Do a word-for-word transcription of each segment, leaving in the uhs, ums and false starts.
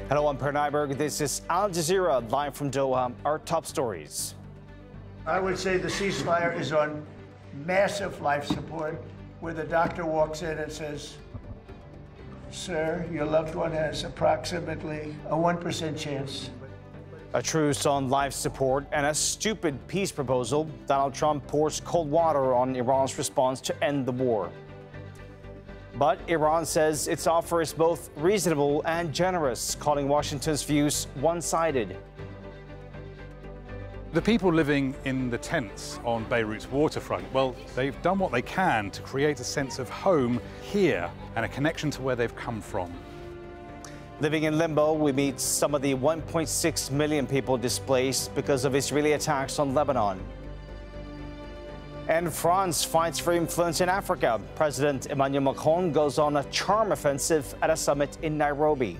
Hello, I'm Per Nyberg. This is Al Jazeera live from Doha. Our top stories. I would say the ceasefire is on massive life support, where the doctor walks in and says, "Sir, your loved one has approximately a one percent chance." A truce on life support and a stupid peace proposal. Donald Trump pours cold water on Iran's response to end the war. But Iran says its offer is both reasonable and generous, calling Washington's views one-sided. The people living in the tents on Beirut's waterfront, well, they've done what they can to create a sense of home here and a connection to where they've come from. Living in limbo, we meet some of the one point six million people displaced because of Israeli attacks on Lebanon. And France fights for influence in Africa. President Emmanuel Macron goes on a charm offensive at a summit in Nairobi.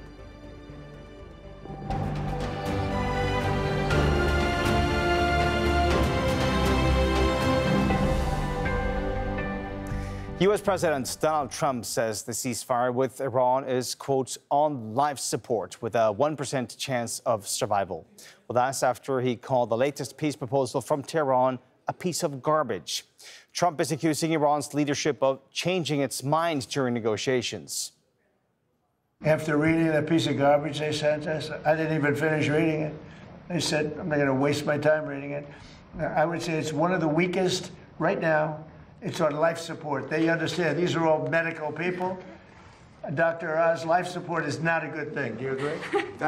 U S President Donald Trump says the ceasefire with Iran is, quote, on life support with a one percent chance of survival. Well, that's after he called the latest peace proposal from Tehran a piece of garbage. Trump is accusing Iran's leadership of changing its mind during negotiations. After reading that piece of garbage they sent us, I didn't even finish reading it. They said, I'm not going to waste my time reading it. I would say it's one of the weakest right now. It's on life support. They understand these are all medical people. Doctor Oz, life support is not a good thing. Do you agree?